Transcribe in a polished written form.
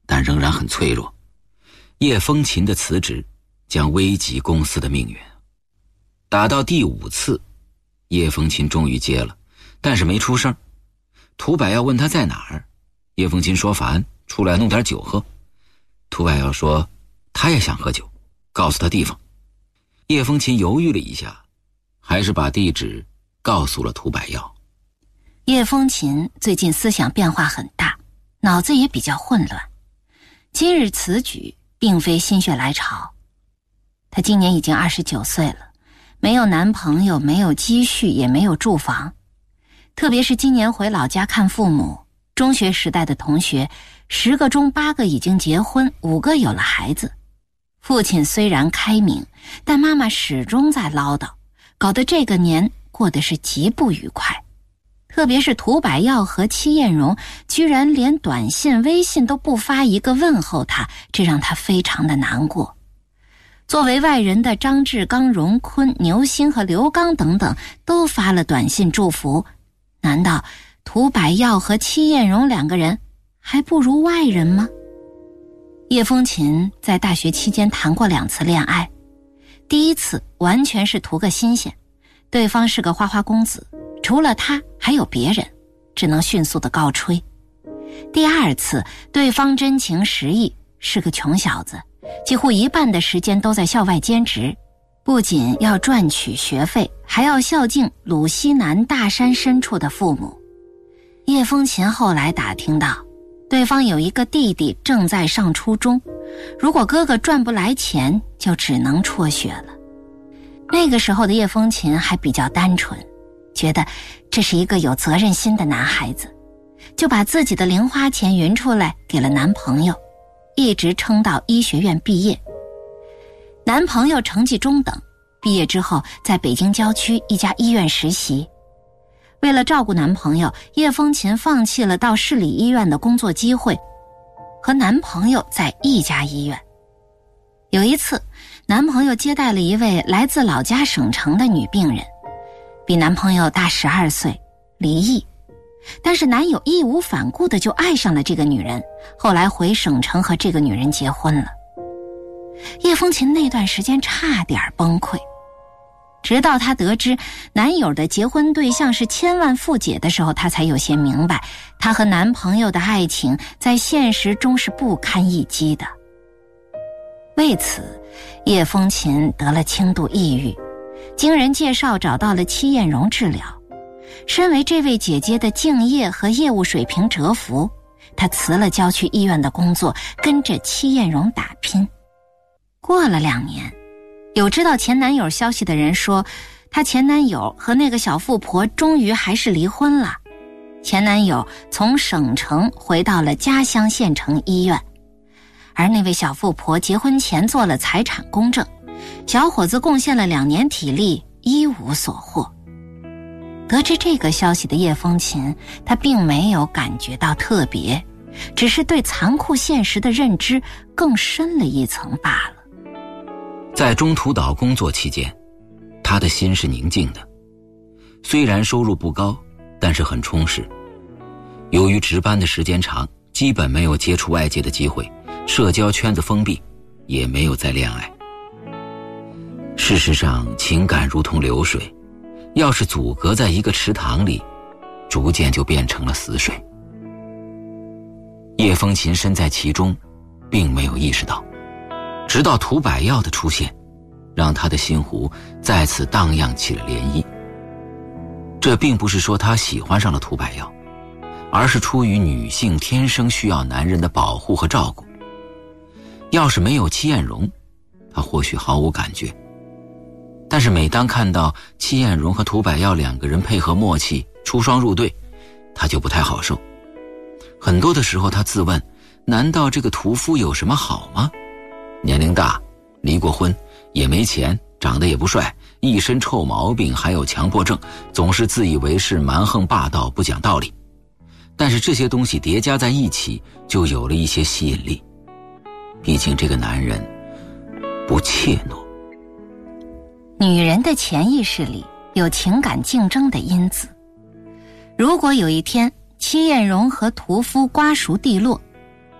但仍然很脆弱。叶风琴的辞职将危及公司的命运。打到第5次，叶风琴终于接了，但是没出声。涂百耀问他在哪儿，叶风琴说烦，出来弄点酒喝。涂百耀说他也想喝酒，告诉他地方。叶风琴犹豫了一下，还是把地址告诉了涂百耀。 叶风琴最近思想变化很大，脑子也比较混乱。今日此举并非心血来潮，她今年已经29岁了，没有男朋友，没有积蓄，也没有住房。特别是今年回老家看父母，中学时代的同学10个中8个已经结婚，5个有了孩子。父亲虽然开明，但妈妈始终在唠叨，搞得这个年过得是极不愉快。特别是涂百耀和戚艳荣居然连短信、微信都不发一个问候他，这让他非常的难过。作为外人的张志刚、荣坤、牛星和刘刚等等都发了短信祝福，难道涂百耀和戚艳荣2个人还不如外人吗？叶风琴在大学期间谈过2次恋爱，第一次完全是图个新鲜，对方是个花花公子，除了他还有别人，只能迅速的告吹。第2次对方真情实意，是个穷小子，几乎一半的时间都在校外兼职，不仅要赚取学费，还要孝敬鲁西南大山深处的父母。叶风琴后来打听到，对方有一个弟弟正在上初中，如果哥哥赚不来钱，就只能辍学了。那个时候的叶风琴还比较单纯，觉得这是一个有责任心的男孩子，就把自己的零花钱匀出来给了男朋友，一直撑到医学院毕业。男朋友成绩中等，毕业之后在北京郊区一家医院实习。为了照顾男朋友，叶风琴放弃了到市里医院的工作机会，和男朋友在一家医院。有一次，男朋友接待了一位来自老家省城的女病人，比男朋友大12岁，离异。但是男友义无反顾的就爱上了这个女人，后来回省城和这个女人结婚了。叶风琴那段时间差点崩溃，直到她得知男友的结婚对象是千万富姐的时候，她才有些明白，她和男朋友的爱情在现实中是不堪一击的。为此，叶风琴得了轻度抑郁，经人介绍找到了戚艳荣治疗。身为这位姐姐的敬业和业务水平折服，她辞了郊区医院的工作，跟着戚艳荣打拼。过了2年，有知道前男友消息的人说，她前男友和那个小富婆终于还是离婚了。前男友从省城回到了家乡县城医院，而那位小富婆结婚前做了财产公证，小伙子贡献了2年体力，一无所获。得知这个消息的叶风琴，她并没有感觉到特别，只是对残酷现实的认知更深了一层罢了。 在中途岛工作期间，她的心是宁静的，虽然收入不高，但是很充实。由于值班的时间长，基本没有接触外界的机会，社交圈子封闭，也没有再恋爱。事实上，情感如同流水，要是阻隔在一个池塘里，逐渐就变成了死水。叶风琴身在其中，并没有意识到，直到涂百耀的出现，让他的心湖再次荡漾起了涟漪。这并不是说他喜欢上了涂百耀，而是出于女性天生需要男人的保护和照顾。要是没有戚艳荣，他或许毫无感觉，但是每当看到戚艳荣和涂百耀2个人配合默契，出双入对，他就不太好受。很多的时候他自问，难道这个屠夫有什么好吗？年龄大，离过婚，也没钱，长得也不帅，一身臭毛病，还有强迫症，总是自以为是，蛮横霸道，不讲道理。但是这些东西叠加在一起，就有了一些吸引力。毕竟这个男人不怯懦。 女人的潜意识里有情感竞争的因子。如果有一天戚艳荣和屠夫瓜熟蒂落，